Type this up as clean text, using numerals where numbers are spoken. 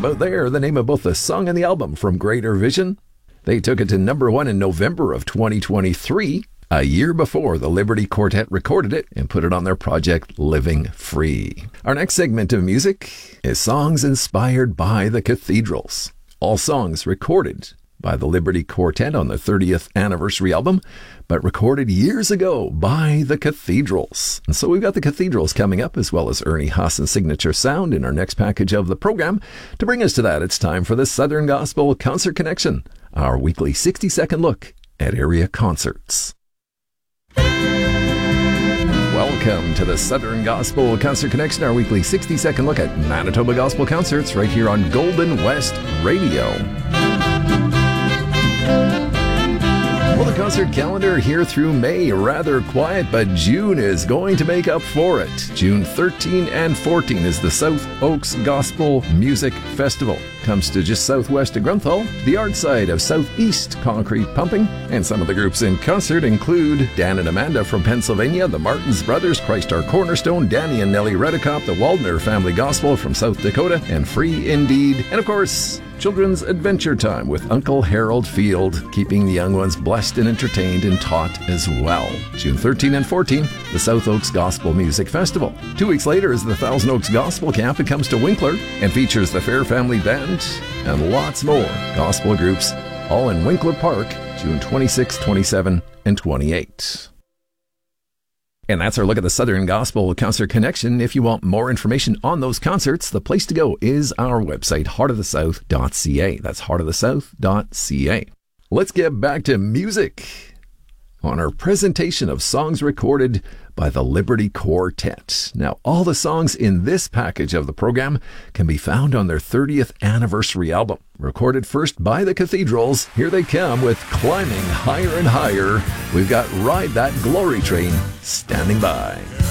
about there, the name of both the song and the album from Greater Vision. They took it to number 1 in November of 2023, a year before the Liberty Quartet recorded it and put it on their project Living Free. Our next segment of music is songs inspired by the Cathedrals. All songs recorded by the Liberty Quartet on the 30th anniversary album, but recorded years ago by the Cathedrals. And so we've got the Cathedrals coming up, as well as Ernie Haas' signature sound in our next package of the program. To bring us to that, it's time for the Southern Gospel Concert Connection, our weekly 60-second look at area concerts. Welcome to the Southern Gospel Concert Connection, our weekly 60-second look at Manitoba Gospel Concerts right here on Golden West Radio. Well, the concert calendar here through May, rather quiet, but June is going to make up for it. June 13 and 14 is the South Oaks Gospel Music Festival. Comes to just southwest of Grunthal, the art side of Southeast Concrete Pumping. And some of the groups in concert include Dan and Amanda from Pennsylvania, the Martins Brothers, Christ Our Cornerstone, Danny and Nellie Redekop, the Waldner Family Gospel from South Dakota, and Free Indeed. And of course, Children's Adventure Time with Uncle Harold Field, keeping the young ones blessed and entertained and taught as well. June 13 and 14, the South Oaks Gospel Music Festival. 2 weeks later is the Thousand Oaks Gospel Camp. It comes to Winkler and features the Fair Family Band and lots more gospel groups, all in Winkler Park, June 26, 27, and 28. And that's our look at the Southern Gospel Concert Connection. If you want more information on those concerts, the place to go is our website, heartofthesouth.ca. That's heartofthesouth.ca. Let's get back to music on our presentation of songs recorded by the Liberty Quartet. Now, all the songs in this package of the program can be found on their 30th anniversary album. Recorded first by the Cathedrals, here they come with Climbing Higher and Higher. We've got Ride That Glory Train standing by.